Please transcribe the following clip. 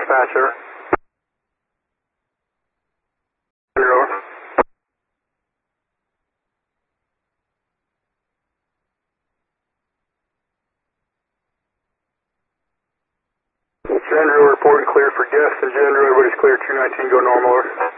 dispatcher. General report clear for guests and General, everybody's clear, 219, go normal.